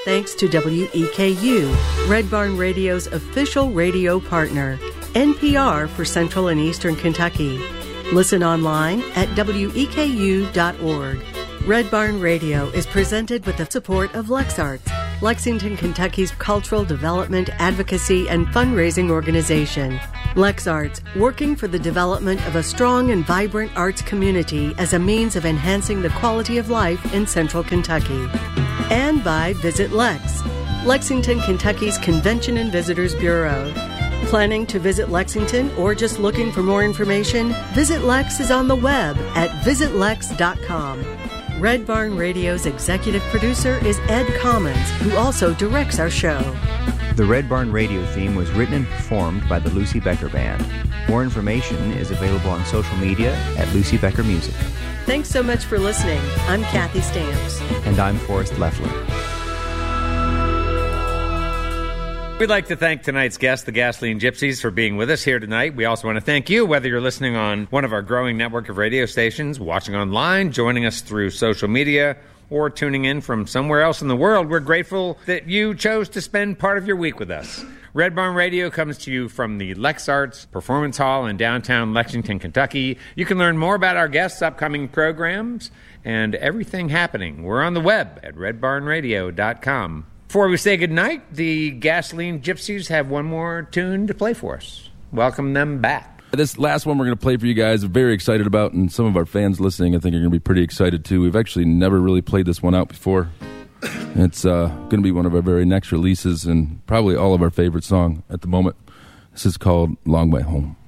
thanks to WEKU, Red Barn Radio's official radio partner, NPR for Central and Eastern Kentucky. Listen online at weku.org. Red Barn Radio is presented with the support of LexArts, Lexington, Kentucky's cultural development, advocacy, and fundraising organization. LexArts, working for the development of a strong and vibrant arts community as a means of enhancing the quality of life in Central Kentucky. And by Visit Lex, Lexington, Kentucky's Convention and Visitors Bureau. Planning to visit Lexington or just looking for more information? Visit Lex is on the web at visitlex.com. Red Barn Radio's executive producer is Ed Commons, who also directs our show. The Red Barn Radio theme was written and performed by the Lucy Becker Band. More information is available on social media at Lucy Becker Music. Thanks so much for listening. I'm Kathy Stamps. And I'm Forrest Leffler. We'd like to thank tonight's guests, the Gasoline Gypsies, for being with us here tonight. We also want to thank you, whether you're listening on one of our growing network of radio stations, watching online, joining us through social media, or tuning in from somewhere else in the world. We're grateful that you chose to spend part of your week with us. Red Barn Radio comes to you from the LexArts Performance Hall in downtown Lexington, Kentucky. You can learn more about our guests' upcoming programs and everything happening. We're on the web at redbarnradio.com. Before we say goodnight, the Gasoline Gypsies have one more tune to play for us. Welcome them back. This last one we're going to play for you guys, we're very excited about, and some of our fans listening I think are going to be pretty excited too. We've actually never really played this one out before. It's going to be one of our very next releases and probably all of our favorite song at the moment. This is called Long Way Home.